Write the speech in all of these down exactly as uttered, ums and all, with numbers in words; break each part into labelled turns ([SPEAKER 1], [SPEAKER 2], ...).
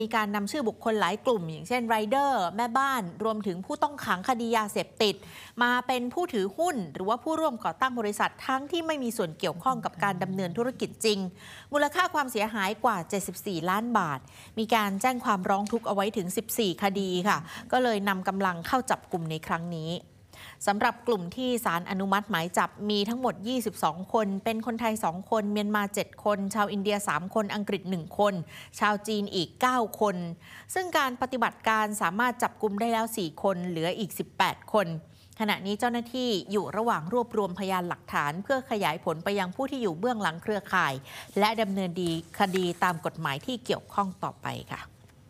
[SPEAKER 1] มีการนำชื่อบุคคลหลายกลุ่มอย่างเช่นไรเดอร์แม่บ้านรวมถึงผู้ต้องขังคดียาเสพติดมาเป็นผู้ถือหุ้นหรือว่าผู้ร่วมก่อตั้งบริษัททั้งที่ไม่มีส่วนเกี่ยวข้องกับการดำเนินธุรกิจจริงมูลค่าความเสียหายกว่าเจ็ดสิบสี่ล้านบาทมีการแจ้งความร้องทุกข์เอาไว้ถึงสิบสี่คดีค่ะก็เลยนำกำลังเข้าจับกลุ่มในครั้งนี้สำหรับกลุ่มที่ศาลอนุมัติหมายจับมีทั้งหมดยี่สิบสองคนเป็นคนไทยสองคนเมียนมาเจ็ดคนชาวอินเดียสามคนอังกฤษหนึ่งคนชาวจีนอีกเก้าคนซึ่งการปฏิบัติการสามารถจับกุมได้แล้วสี่คนเหลืออีกสิบแปดคนขณะนี้เจ้าหน้าที่อยู่ระหว่างรวบรวมพยานหลักฐานเพื่อขยายผลไปยังผู้ที่อยู่เบื้องหลังเครือข่ายและดำเนินคดีตามกฎหมายที่เกี่ยวข้องต่อไปค่ะ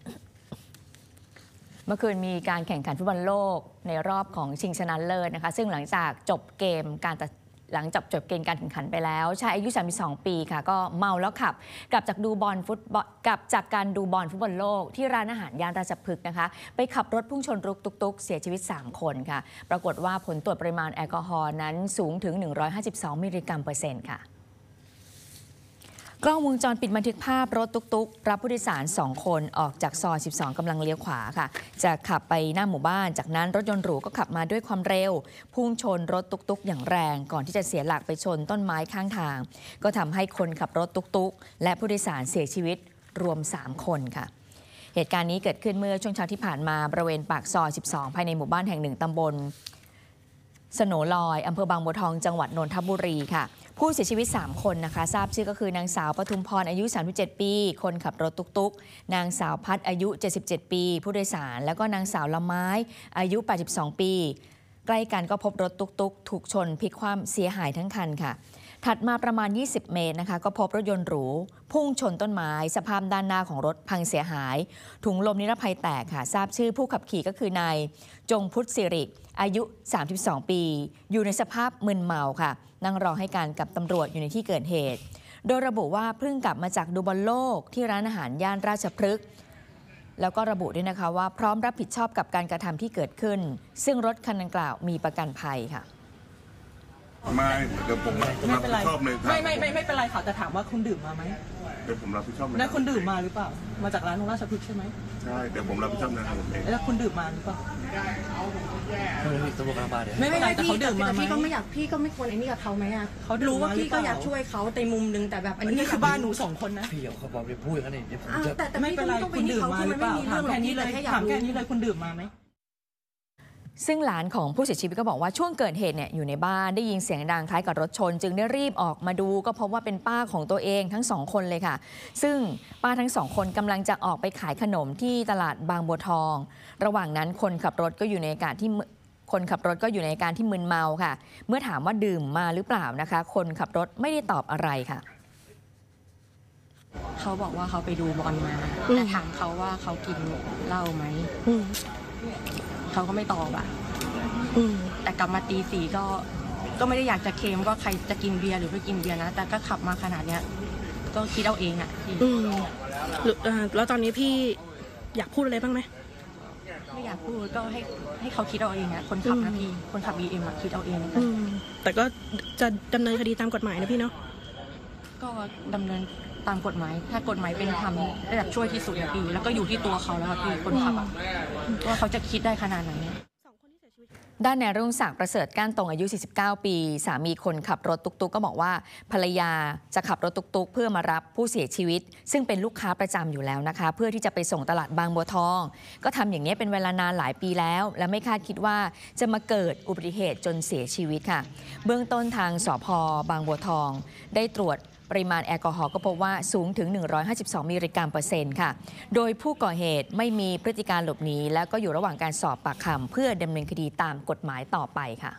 [SPEAKER 2] เมื่อคืนมีการแข่งขันฟุตบอลโลกในรอบของชิงชนะเลิศนะคะซึ่งหลังจากจบเกมการตัดหลังจากจบเกมการแข่งขันไปแล้วชายอายุสามสิบสองปีค่ะก็เมาแล้วขับกลับจากดูบอลฟุตบอลกลับจากการดูบอลฟุตบอลโลกที่ร้านอาหารย่านราชพฤกษ์นะคะไปขับรถพุ่งชนรถตุ๊กๆเสียชีวิตสามคนค่ะปรากฏว่าผลตรวจปริมาณแอลกอฮอล์นั้นสูงถึงหนึ่งร้อยห้าสิบสองมิลลิกรัมเปอร์เซ็นต์ค่ะกล้องวงจรปิดบันทึกภาพรถตุ๊กๆรับผู้โดยสารสองคนออกจากซอยสิบสองกำลังเลี้ยวขวาค่ะจะขับไปหน้าหมู่บ้านจากนั้นรถยนต์หรูก็ขับมาด้วยความเร็วพุ่งชนรถตุ๊กๆอย่างแรงก่อนที่จะเสียหลักไปชนต้นไม้ข้างทางก็ทำให้คนขับรถตุ๊กๆและผู้โดยสารเสียชีวิตรวมสามคนค่ะเหตุการณ์นี้เกิดขึ้นเมื่อช่วงเช้าที่ผ่านมาบริเวณปากซอยสิบสองภายในหมู่บ้านแห่งหนึ่งตำบลสโนลอยอำเภอบางบัวทองจังหวัดนนทบุรีค่ะผู้เสียชีวิตสามคนนะคะทราบชื่อก็คือนางสาวปทุมพรอายุสามสิบเจ็ดปีคนขับรถตุ๊กๆนางสาวพัดอายุเจ็ดสิบเจ็ดปีผู้โดยสารแล้วก็นางสาวละไม้อายุแปดสิบสองปีใกล้กันก็พบรถตุ๊กๆถูกชนพลิกคว่ำเสียหายทั้งคันค่ะถัดมาประมาณยี่สิบเมตรนะคะก็พบรถยนต์หรูพุ่งชนต้นไม้สภาพด้านหน้าของรถพังเสียหายถุงลมนิรภัยแตกค่ะทราบชื่อผู้ขับขี่ก็คือนายจงพุทธสิริอายุสามสิบสองปีอยู่ในสภาพมึนเมาค่ะนั่งรอให้การกับตำรวจอยู่ในที่เกิดเหตุโดยระบุว่าเพิ่งกลับมาจากดูบอลโลกที่ร้านอาหารย่านราชพฤกษ์แล้วก็ระบุด้วยนะคะว่าพร้อมรับผิดชอบกับการกระทำที่เกิดขึ้นซึ่งรถคันดังกล่าวมีประกันภัยค่ะ
[SPEAKER 3] ไม่เดี๋ยวผมรับผิดชอบเลย
[SPEAKER 4] ไม่ไม่ไม่ไม่เป็นไรค่ะแต่ถามว่าคุณดื่มมาไหม
[SPEAKER 3] เดี๋ยวผมรับผิดชอบเลย
[SPEAKER 4] แล้วคุณดื่มมาหรือเปล่ามาจากร้านของราชพฤกษ์ใช่ไหม
[SPEAKER 3] ใช่เดี๋ยวผมรับผิดชอบนะครับผมเอง
[SPEAKER 4] แล้วคุณดื่มมาหรือเปล่า
[SPEAKER 5] ไม่มีตัวกลางบ้านเดี๋ยว
[SPEAKER 4] ไม่เป็นไรแต่เขาดื่มมาไหม
[SPEAKER 6] พี่ก็ไม่อยากพี่ก็ไม่ควรไอ้นี่กับเขาไหมอ่ะ
[SPEAKER 4] เขา
[SPEAKER 6] รู้ว่าพี่ก็อยากช่วยเขาในมุมนึงแต่แบบ
[SPEAKER 4] อันนี้คือบ้านหนูสองคนนะ
[SPEAKER 5] พี่เขาบอกไปพูดกันนี่เดี๋ยวผมจะ
[SPEAKER 6] แต่
[SPEAKER 4] ไม่เป็นไรคุณดื่มมาหรือเปล่าถามแค่นี้เลยถามแค่นี้เลยคุณดื่มมาไหม
[SPEAKER 2] ซึ่งหลานของผู้เสียชีวิตก็บอกว่าช่วงเกิดเหตุเนี่ยอยู่ในบ้านได้ยินเสียงดังคล้ายกับรถชนจึงได้รีบออกมาดูก็พบว่าเป็นป้าของตัวเองทั้งสองคนเลยค่ะซึ่งป้าทั้งสองคนกำลังจะออกไปขายขนมที่ตลาดบางบัวทองระหว่างนั้นคนขับรถก็อยู่ในอาการที่คนขับรถก็อยู่ในอาการที่มึนเมาค่ะเมื่อถามว่าดื่มมาหรือเปล่านะคะคนขับรถไม่ได้ตอบอะไรค่ะ
[SPEAKER 6] เขาบอกว่าเขาไปดูบอลมาแต่ถามเขาว่าเขากินเหล้าไหมเขาก็ไม่ตอบอ่ะแต่กลับมาตีสี่ก็ก็ไม่ได้อยากจะเคลมว่าใครจะกินเบียร์หรือไม่กินเบียร์นะแต่ก็ขับมาขนาดเนี้ยก็คิดเอาเองอ่ะ
[SPEAKER 7] แล้วตอนนี้พี่อยากพูดอะไรบ้างไหม
[SPEAKER 6] ไม่อยากพูดก็ให้ให้เขาคิดเอาเองอ่ะคนขับนะพี่คนขับบีเอ็มคิดเอาเอง
[SPEAKER 7] แต่ก็จะดำเนินคดีตามกฎหมายนะพี่เนาะ
[SPEAKER 6] ก็ดำเนินตามกฎหมายถ้ากฎหมายเป็นธรรมได้แบบช่วยที่สุดนะพี่แล้วก็อยู่ที่ตัวเขาแล้วพี่คนขับอ่ะว่าเขาจะคิดได้ขนาดไหน
[SPEAKER 2] ด้านนายรุ่งศักดิ์ประเสริฐก้านตรงอายุสี่สิบเก้าปีสามีคนขับรถตุ๊กๆก็บอกว่าภรรยาจะขับรถตุ๊กๆเพื่อมารับผู้เสียชีวิตซึ่งเป็นลูกค้าประจำอยู่แล้วนะคะเพื่อที่จะไปส่งตลาดบางบัวทองก็ทำอย่างนี้เป็นเวลานานหลายปีแล้วและไม่คาดคิดว่าจะมาเกิดอุบัติเหตุจนเสียชีวิตค่ะเบื้องต้นทางสภ.บางบัวทองได้ตรวจปริมาณแอลกอฮอล์ก็พบว่าสูงถึงหนึ่งร้อยห้าสิบสองมิลลิกรัมเปอร์เซ็นต์ค่ะโดยผู้ก่อเหตุไม่มีพฤติการหลบหนีและก็อยู่ระหว่างการสอบปากคำเพื่อดำเนินคดีตามกฎหมายต่อไปค่ะ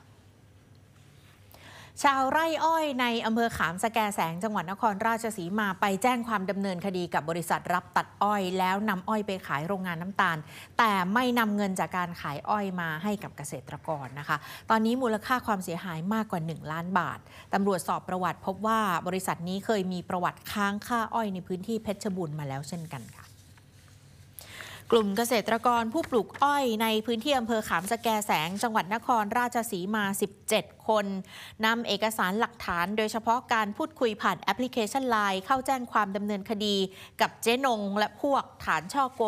[SPEAKER 1] ชาวไร่อ้อยในอำเภอขามสแกแสงจังหวัดนครราชสีมาไปแจ้งความดำเนินคดีกับบริษัทรับตัดอ้อยแล้วนำอ้อยไปขายโรงงานน้ำตาลแต่ไม่นำเงินจากการขายอ้อยมาให้กับเกษตรกรนะคะตอนนี้มูลค่าความเสียหายมากกว่าหนึ่งล้านบาทตำรวจสอบประวัติพบว่าบริษัทนี้เคยมีประวัติค้างค่าอ้อยในพื้นที่เพชรบูรณ์มาแล้วเช่นกันค่ะกลุ่มเกษตรกรผู้ปลูกอ้อยในพื้นที่อำเภอขามสแกแสงจังหวัดนครราชสีมาสิบเจ็ดคนนำเอกสารหลักฐานโดยเฉพาะการพูดคุยผ่านแอปพลิเคชัน ไลน์ เข้าแจ้งความดำเนินคดีกับเจ๊นงและพวกฐานฉ้อโกง